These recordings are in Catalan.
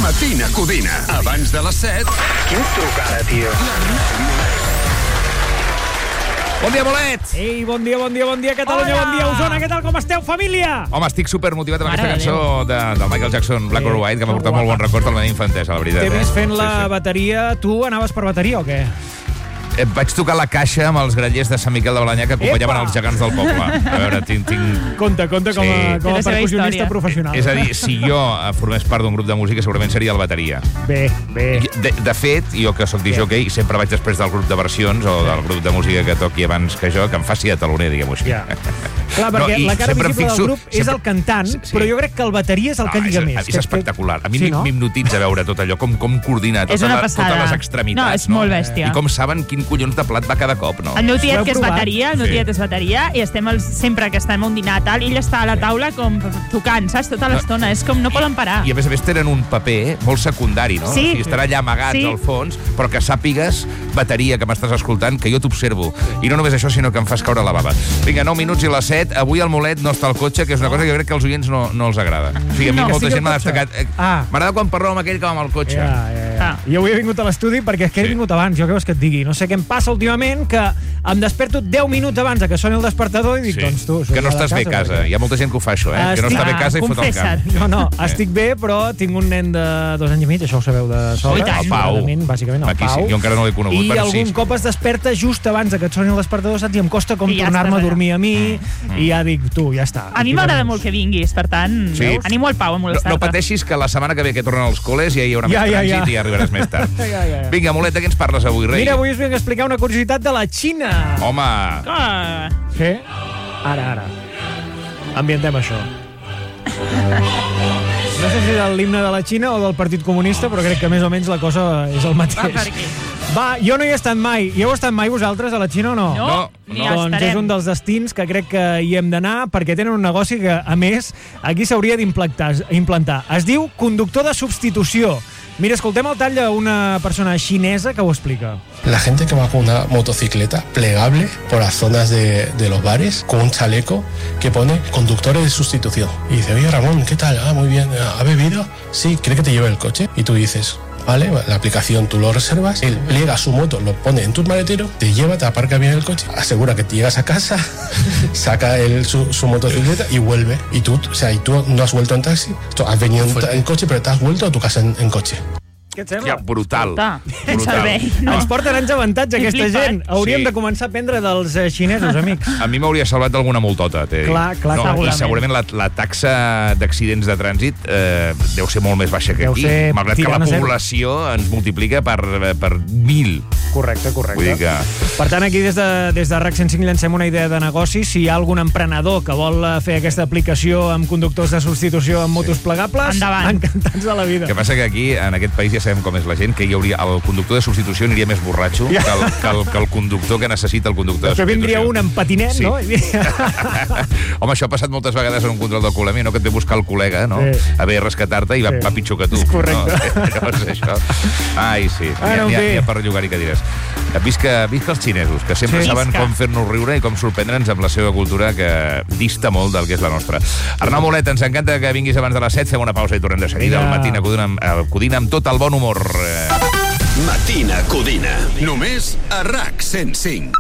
Matina Codina. Abans de les 7. Quina trucada, tio. Bon dia, Bolet! Ei, bon dia, Catalunya, bon dia, Osona, què tal, com esteu, família? Home, estic supermotivat amb aquesta cançó del Michael Jackson, Black or White, que m'ha portat molt bon record al meva infantesa, la veritat. T'he vist fent la bateria. Tu anaves per bateria o què? Vaig tocar la caixa amb els grallers de Sant Miquel de Balanyà que acompanyaven els gegants del poble. A veure, tinc... Compte, com a percussionista professional. És a dir, si jo formés part d'un grup de música, segurament seria el bateria. Bé. De fet, jo que sóc disjockey, sempre vaig després del grup de versions o del grup de música que toqui abans que jo, que em faci de taloner, diguem-ho així. Ja. Clar, perquè la cara visible del grup és el cantant, però jo crec que el bateria és el que lliga més. És espectacular. A mi m'hipnotitza veure tot allò, com coordina totes les extremitats. No, és molt bèstia. I com saben quin collons de plat va cada cop, no? El meu tiet, que és bateria, i estem sempre que estem a un dinar tal, ell està a la taula com tocant, saps? Tota l'estona. És com no poden parar. I a més tenen un paper molt secundari, no? Sí. O sigui, estarà allà amagats al fons, però que sàpigues, bateria, que m'estàs escoltant, que jo t'observo. I no només això, sinó que em fas caure la bava. Vinga, 9 minuts i les 7. Avui el Molet no està al cotxe, que és una cosa que jo crec que als oients no els agrada. O sigui, a mi molta gent m'ha destacat. M'agrada quan parlo amb aquell que va amb el cotxe. Jo avui he vingut a l'estudi perquè és que he vingut abans, jo què vols que et digui? No sé què em passa últimament, que em desperto 10 minuts abans que soni el despertador i dic, doncs tu... Que no estàs bé a casa. Hi ha molta gent que ho fa, això, que no està bé a casa i fot el camp. No, estic bé, però tinc un nen de 2 anys i mig, això ho sabeu de sobres. El Pau. Bàsicament, el Pau. Jo encara no l'he conegut. I algun cop es desperta just abans que et soni el despertador, saps? I em costa com tornar-me a dormir a mi, i ja dic, tu, ja està. A mi m'agrada molt que vinguis, per tant, animo el Pau a molestar-te. No pateixis que la setmana que ve que tornen als col·les ja hi haurà més trànsit i arribaràs més tard. Vinga, Molet, de què ens parles avui, rei? Mira, avui us vinc a explicar una curiositat de la Xina. Home! Sí? Ara. Ambientem això. No sé si és l'himne de la Xina o del Partit Comunista, però crec que més o menys la cosa és el mateix. Va, jo no hi he estat mai. Hi heu estat mai vosaltres a la Xina o no? No. Doncs és un dels destins que crec que hi hem d'anar perquè tenen un negoci que, a més, aquí s'hauria d'implantar. Es diu conductor de substitució. Mira, escoltem el tall d'una persona xinesa que ho explica. La gente que va con una motocicleta plegable por las zonas de los bares con un chaleco que pone conductores de sustitución. Y dice, oye Ramón, ¿qué tal? Muy bien. ¿Ha bebido? Sí, ¿cree que te lleve el coche? Y tú dices... Vale, la aplicación tú lo reservas, él pliega su moto, lo pone en tu maletero, te lleva, te aparca bien el coche, asegura que te llegas a casa, saca su motocicleta y vuelve. Y tú no has vuelto en taxi, has venido en coche, pero te has vuelto a tu casa en coche. Què et sembla? Ja, brutal. Ens porten anys avantatge, aquesta gent. Hauríem de començar a aprendre dels xinesos, amics. A mi m'hauria salvat d'alguna multota. Clar, I segurament la taxa d'accidents de trànsit deu ser molt més baixa que aquí, malgrat que la població ens multiplica per 1.000. Correcte. Vull dir que... Per tant, aquí des de RAC 105 llancem una idea de negoci. Si hi ha algun emprenedor que vol fer aquesta aplicació amb conductors de substitució amb motos plegables, encantats de la vida. El que passa que aquí, en aquest país, ja sabem com és la gent, que el conductor de substitució aniria més borratxo que el conductor que necessita el conductor de substitució. Però vindria un amb patinet, no? Home, això ha passat moltes vegades en un control d'alcoholèmia, no? Que et ve buscar el col·lega, no? A ve a rescatar-te i va pitjor que tu. És correcte. Llavors, això... Ai, sí. N'hi ha per llogar-hi cadires. Visca els xinesos, que sempre saben com fer-nos riure i com sorprendre'ns amb la seva cultura, que dista molt del que és la nostra. Arnau Molet, ens encanta que vinguis abans de les 7. Fem una pausa i tornem de seguida al Matina Codina amb tot el bon humor. Matina Codina. Només a RAC 105.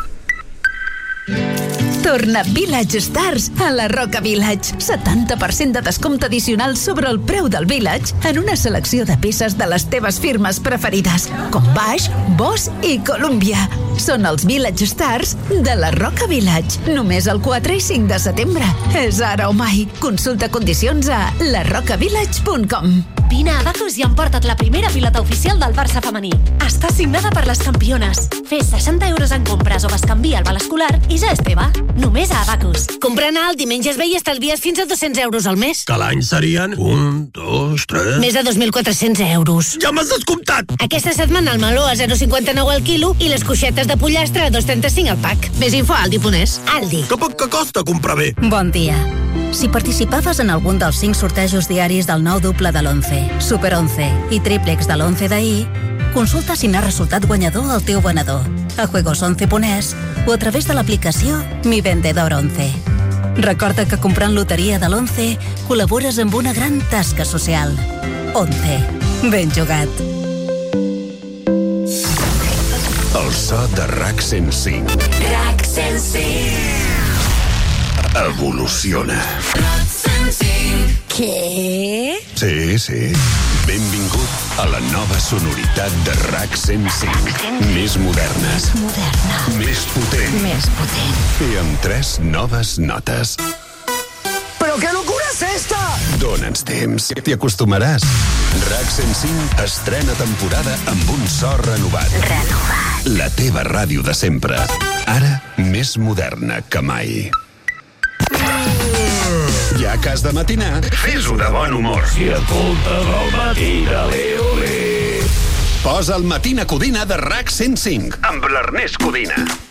Torna Village Stars a la Roca Village. 70% de descompte addicional sobre el preu del Village en una selecció de peces de les teves firmes preferides, com Bosch, Boss i Columbia. Són els Village Stars de la Roca Village. Només el 4 i 5 de setembre. És ara o mai. Consulta condicions a larocavillage.com. Vine a Abacus i emporta't la primera pilota oficial del Barça femení. Està signada per les campiones. Fes 60 euros en compres o bescanvia al val escolar i ja és teva. Només a Abacus. Comprant alt i menges bé i estalvies fins a 200 euros al mes. Que l'any serien 1, 2, 3... Més de 2.400 euros. Ja m'has descomptat! Aquesta setmana el meló a 0,59 al quilo i les coixetes de pollastre a 2,35 al pack. Més info a Aldi.es. Aldi. Que poc que costa comprar bé. Bon dia. Si participaves en algun dels 5 sortejos diaris del 9 doble de l'11, Super 11 i Triplex de l'11 d'ahir, consulta si n'ha resultat guanyador el teu venedor a juegos11.es o a través de l'aplicació Mi Vendedor 11. Recorda que comprant loteria de l'11 col·labores amb una gran tasca social. 11. Ben jugat. El so de RAC 105. RAC 105. Evoluciona. RAC 105. Què? Sí. Benvingut a la nova sonoritat de RAC 105. Més moderna. Més potent. I amb 3 noves notes. Però què locura és esta? Dóna'ns temps, t'hi acostumaràs. RAC 105 estrena temporada amb un so renovat. La teva ràdio de sempre. Ara més moderna que mai. Ja que has de matinar, fes-ho de bon humor. Si escoltes el matí de l'Eolé. Posa el Matina Codina de RAC 105 amb l'Ernest Codina.